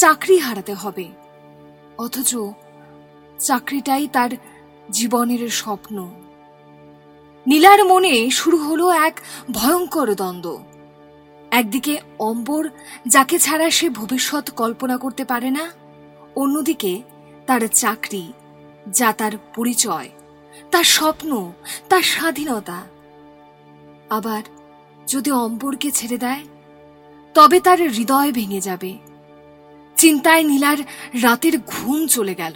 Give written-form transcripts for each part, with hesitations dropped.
চাকরি হারাতে হবে, অথচ চাকরিটাই তার জীবনের স্বপ্ন। নীলার মনে শুরু হলো এক ভয়ঙ্কর দ্বন্দ্ব। একদিকে অম্বর, যাকে ছাড়া সে ভবিষ্যৎ কল্পনা করতে পারে না, অন্যদিকে তার চাকরি, যা তার পরিচয়, তার স্বপ্ন, তার স্বাধীনতা। আবার যদি অম্বরকে ছেড়ে দেয়, তবে তার হৃদয় ভেঙে যাবে। চিন্তায় নীলার রাতের ঘুম চলে গেল।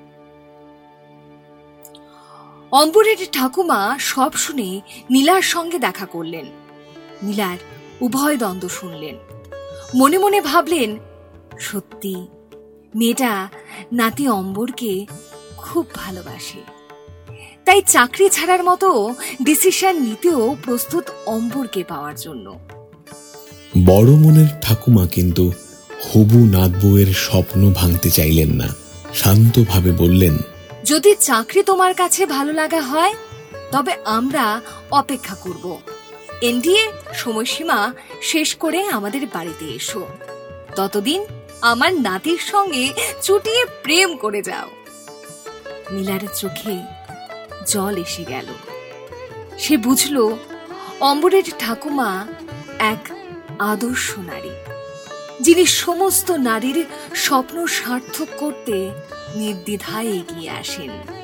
অম্বরের ঠাকুমা সব শুনে নীলার সঙ্গে দেখা করলেন। নীলার উভয় দ্বন্দ্ব শুনলেন, মনে মনে ভাবলেন, সত্যি মেয়েটা নাতি অম্বরকে খুব ভালোবাসে, তাই চাকরি ছাড়ার মতো ডিসিশন নিতেও প্রস্তুত অম্বরকে পাওয়ার জন্য। বড় মনের ঠাকুমা কিন্তু হবু নাত বউয়ের স্বপ্ন ভাঙতে চাইলেন না। শান্তভাবে বললেন, যদি চাকরি তোমার কাছে ভালো লাগা হয়, তবে আমরা অপেক্ষা করব। এনডিএ সময়সীমা শেষ করে আমাদের বাড়িতে এসো। ততদিন আমার নাতির সঙ্গে চুটিয়ে প্রেম করে যাও। নীলার চোখে জল এসে গেল। সে বুঝল অম্বরের ঠাকুমা এক আদর্শ নারী, যিনি সমস্ত নারীর স্বপ্ন সার্থক করতে নির্দ্বিধায় এগিয়ে আসেন।